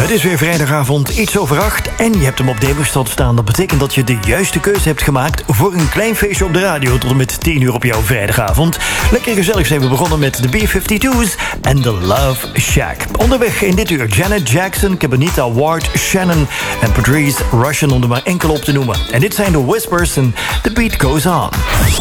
Het is weer vrijdagavond, iets over 8 en je hebt hem op Demerstad staan. Dat betekent dat je de juiste keuze hebt gemaakt voor een klein feestje op de radio tot en met 10 uur op jouw vrijdagavond. Lekker gezellig zijn we begonnen met de B-52's en The Love Shack. Onderweg in dit uur Janet Jackson, Cabanita Ward, Shannon en Patrice Rushen om er maar enkele op te noemen. En dit zijn de Whispers en The Beat Goes On.